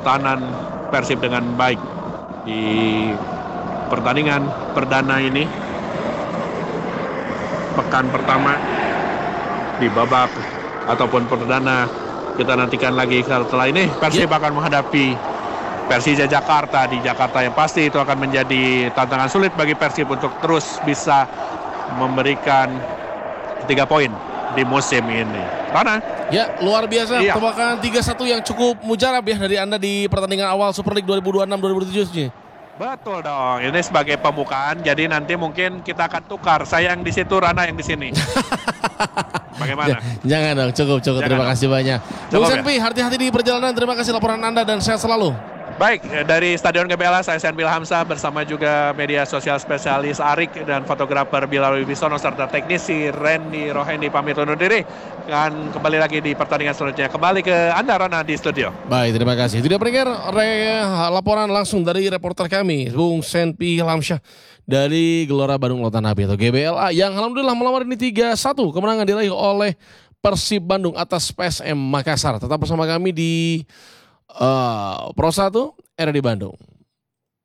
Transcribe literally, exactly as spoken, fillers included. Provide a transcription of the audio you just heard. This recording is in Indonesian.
pertahanan Persib dengan baik di pertandingan perdana ini, pekan pertama di babak ataupun perdana. Kita nantikan lagi setelah ini Persib yeah. akan menghadapi Persija Jakarta di Jakarta, yang pasti itu akan menjadi tantangan sulit bagi Persib untuk terus bisa memberikan tiga poin di musim ini. Rana? Ya, luar biasa. Iya. Tebakan tiga satu yang cukup mujarab ya dari Anda di pertandingan awal Super League dua ribu dua puluh enam dua ribu dua puluh tujuh. Betul dong. Ini sebagai pembukaan. Jadi nanti mungkin kita akan tukar. Saya yang di situ, Rana yang di sini. Bagaimana? Jangan dong, cukup cukup. Jangan Terima dong. kasih banyak. Bung Senpi, hati-hati di perjalanan. Terima kasih laporan Anda dan sehat selalu. Baik, dari Stadion G B L A, saya Senpil Hamzah bersama juga media sosial spesialis Arik dan fotografer Bilal Wibisono serta teknisi Randy Rohendi pamit undur diri. Dan kembali lagi di pertandingan selanjutnya. Kembali ke Anda, Rana, di studio. Baik, terima kasih. Tidak pendengar, laporan langsung dari reporter kami, Bung Senpi Hamzah dari Gelora Bandung Lautan Api atau G B L A yang alhamdulillah melawan ini tiga satu. Kemenangan diraih oleh Persib Bandung atas P S M Makassar. Tetap bersama kami di Uh, Pro satu, era di Bandung.